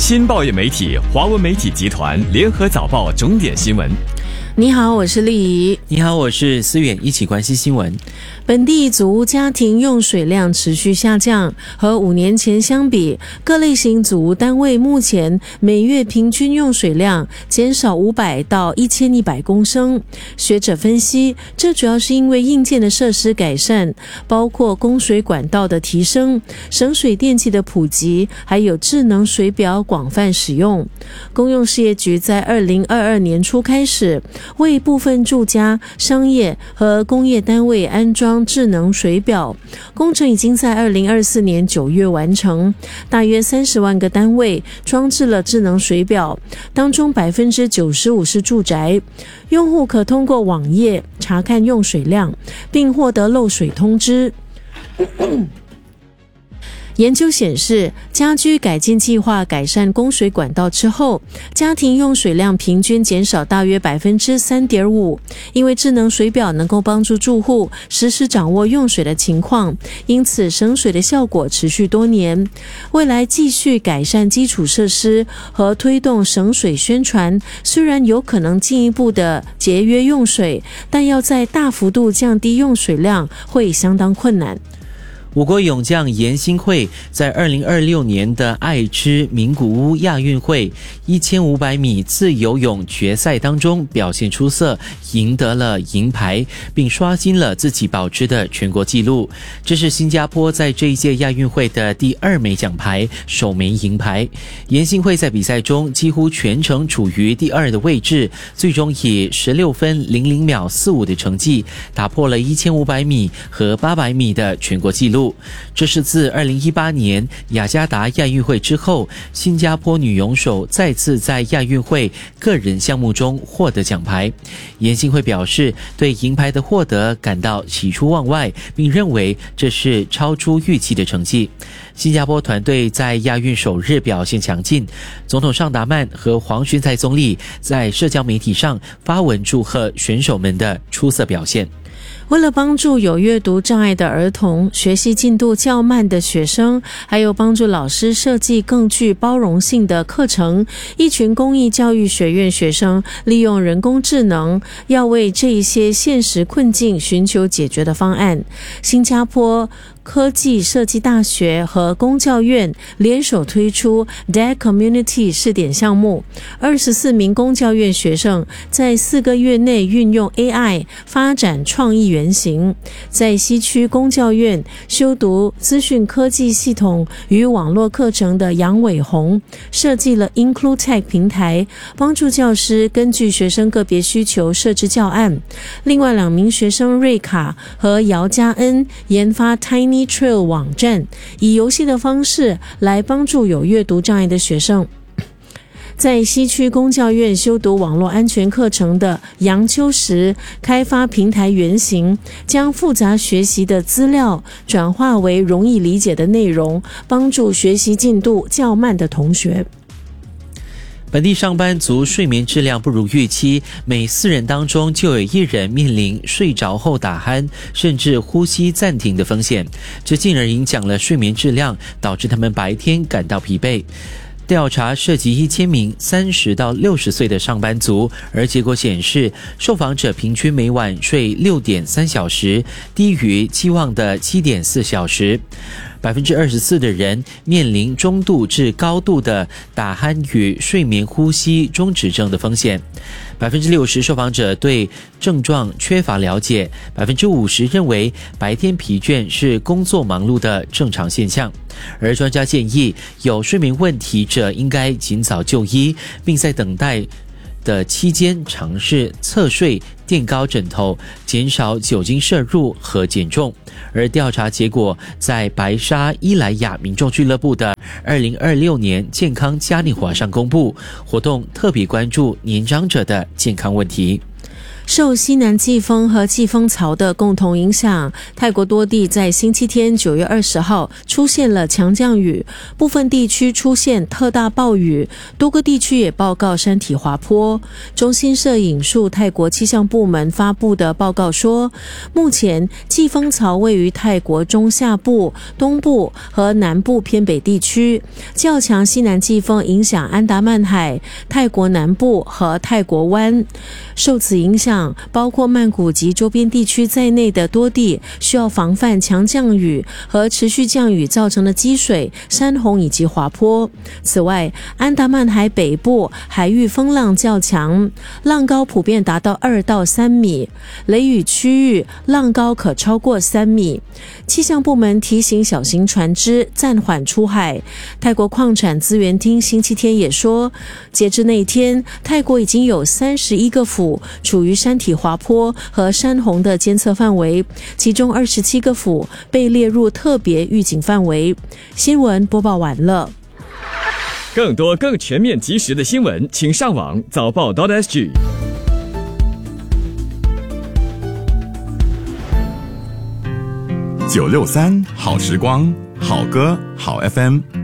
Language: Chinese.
新报业媒体华文媒体集团联合早报重点新闻。 你好，我是丽怡。 你好，我是思远，一起关心新闻。 本地祖屋家庭用水量持续下降，和5年前相比，各类型祖屋单位目前每月平均用水量减少500到1100公升。学者分析，这主要是因为硬件的设施改善，包括供水管道的提升、省水电器的普及，还有智能水表广泛使用。公用事业局在2022年初开始为部分住家、商业和工业单位安装智能水表，工程已经在2024年9月完成，大约30万个单位装置了智能水表，当中 95% 是住宅。用户可通过网页查看用水量，并获得漏水通知。研究显示，家居改进计划改善供水管道之后，家庭用水量平均减少大约 3.5%。 因为智能水表能够帮助住户实时掌握用水的情况，因此省水的效果持续多年。未来继续改善基础设施和推动省水宣传，虽然有可能进一步的节约用水，但要在大幅度降低用水量会相当困难。 我国泳将严欣慧在2026年的爱知名古屋亚运会1500米自由泳决赛当中表现出色，赢得了银牌，并刷新了自己保持的全国纪录。这是新加坡在这一届亚运会的第2枚奖牌，首枚银牌。严欣慧在比赛中几乎全程处于第2的位置，最终以16分00秒45的成绩打破了1500米和800米的全国纪录。这是自2018年雅加达亚运会之后，新加坡女泳手再次在亚运会个人项目中获得奖牌。严欣慧表示，对银牌的获得感到喜出望外，并认为这是超出预期的成绩。新加坡团队在亚运首日表现强劲，总统尚达曼和黄循财总理在社交媒体上发文祝贺选手们的出色表现。 为了帮助有阅读障碍的儿童、学习进度较慢的学生，还有帮助老师设计更具包容性的课程，一群公益教育学院学生利用人工智能，要为这一些现实困境寻求解决的方案。新加坡科技设计大学和公教院联手推出 DAC Community 试点项目，24名公教院学生在4个月内运用 AI 发展创意原型。在西区公教院修读资讯科技系统与网络课程的杨伟宏设计了 IncluTech 平台，帮助教师根据学生个别需求设置教案。另外2名学生瑞卡和姚嘉恩研发 Tiny Trail 网站，以游戏的方式来帮助有阅读障碍的学生。在西区公教院修读网络安全课程的杨秋实开发平台原型，将复杂学习的资料转化为容易理解的内容，帮助学习进度较慢的同学。 本地上班族睡眠质量不如预期，每4人当中就有1人面临睡着后打鼾甚至呼吸暂停的风险，这进而影响了睡眠质量，导致他们白天感到疲惫。调查涉及1000名30到60岁的上班族，而结果显示，受访者平均每晚睡 6.3 小时，低于期望的 7.4 小时。24% 的人面临中度至高度的打鼾与睡眠呼吸中止症的风险。60% 受访者对症状缺乏了解， 50% 认为白天疲倦是工作忙碌的正常现象。而专家建议，有睡眠问题者应该尽早就医，并在等待的期间尝试侧睡、垫高枕头，减少酒精摄入和减重。而调查结果在白沙伊莱雅民众俱乐部的2026年健康嘉年华上公布，活动特别关注年长者的健康问题。 受西南季风和季风槽的共同影响，泰国多地在星期天9月20号出现了强降雨，部分地区出现特大暴雨，多个地区也报告山体滑坡。中新社引述泰国气象部门发布的报告说，目前季风槽位于泰国中下部、东部和南部偏北地区，较强西南季风影响安达曼海、泰国南部和泰国湾。受此影响，包括曼谷及周边地区在内的多地需要防范强降雨和持续降雨造成的积水、山洪以及滑坡。此外，安达曼海北部海域风浪较强，浪高普遍达到2到3米，雷雨区域浪高可超过3米。气象部门提醒小型船只暂缓出海。泰国矿产资源厅星期天也说，截至那天，泰国已经有31个府处于山体滑坡和山洪的监测范围，其中27个府被列入特别预警范围。新闻播报完了。 更多更全面及时的新闻，请上网早报.sg。 963好时光，好歌好 FM。